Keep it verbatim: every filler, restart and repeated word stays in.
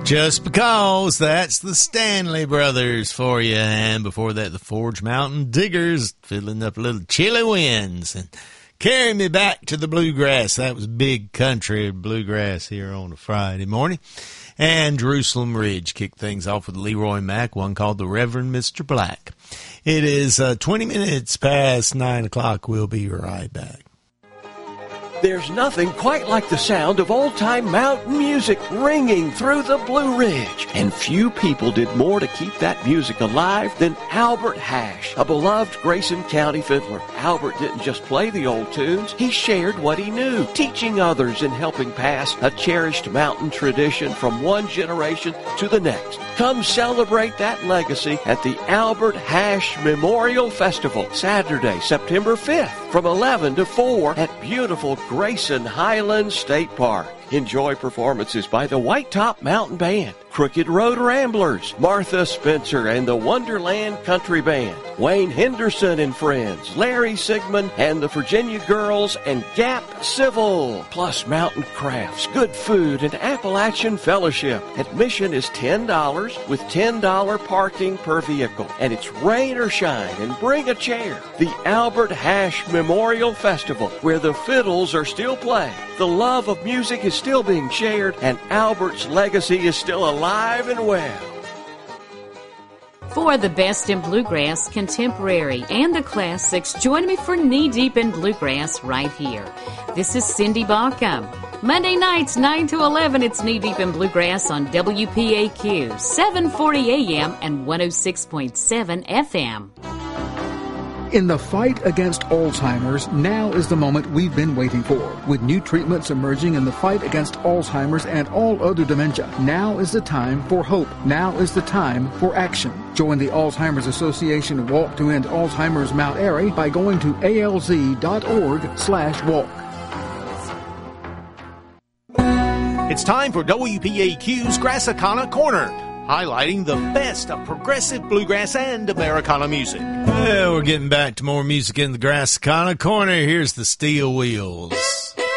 Just Because, that's the Stanley Brothers for you. And before that, the Forge Mountain Diggers, fiddling up a little Chilly Winds. And Carry Me Back to the Bluegrass. That was big country bluegrass here on a Friday morning. And Jerusalem Ridge kicked things off with Leroy Mack, one called The Reverend Mister Black. It is uh, twenty minutes past nine o'clock. We'll be right back. There's nothing quite like the sound of old-time mountain music ringing through the Blue Ridge. And few people did more to keep that music alive than Albert Hash, a beloved Grayson County fiddler. Albert didn't just play the old tunes, he shared what he knew, teaching others and helping pass a cherished mountain tradition from one generation to the next. Come celebrate that legacy at the Albert Hash Memorial Festival, Saturday, September fifth, from eleven to four at beautiful Grayson Highlands State Park. Enjoy performances by the White Top Mountain Band, Crooked Road Ramblers, Martha Spencer and the Wonderland Country Band, Wayne Henderson and Friends, Larry Sigmund and the Virginia Girls, and Gap Civil, plus mountain crafts, good food, and Appalachian Fellowship. Admission is ten dollars with ten dollars parking per vehicle, and it's rain or shine, and bring a chair. The Albert Hash Memorial Festival, where the fiddles are still playing, the love of music is still being shared, and Albert's legacy is still alive and well. For the best in bluegrass, contemporary, and the classics, join me for Knee Deep in Bluegrass right here. This is Cindy Baucom. Monday nights, nine to eleven, it's Knee Deep in Bluegrass on W P A Q, seven forty A M and one oh six point seven F M. In the fight against Alzheimer's, now is the moment we've been waiting for. With new treatments emerging in the fight against Alzheimer's and all other dementia, now is the time for hope. Now is the time for action. Join the Alzheimer's Association Walk to End Alzheimer's Mount Airy by going to A L Z dot org slash walk. It's time for W P A Q's Grassicana Corner, highlighting the best of progressive bluegrass and Americana music. Well, we're getting back to more music in the Grassicana Corner. Here's the Steel Wheels.